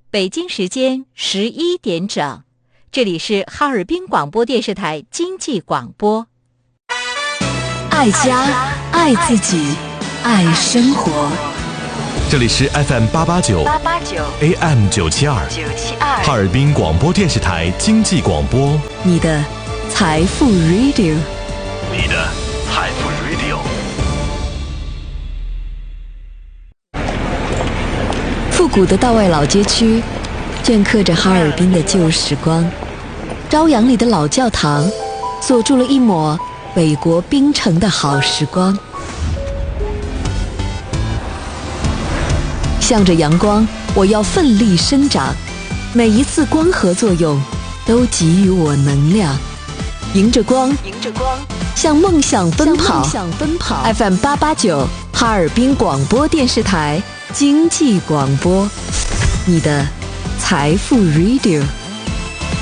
北京时间11点整，这里是哈尔滨广播电视台经济广播。 爱家，爱自己，爱生活。 这里是 FM889 AM972 哈尔滨广播电视台经济广播， 你的财富 Radio， 你的财富 Radio。 复古的道外老街区镌刻着哈尔滨的旧时光，朝阳里的老教堂锁住了一抹北国冰城的好时光。向着阳光，我要奋力生长，每一次光合作用都给予我能量，迎着光向梦想奔跑。FM889 哈尔滨广播电视台经济广播，你的财富 Radio。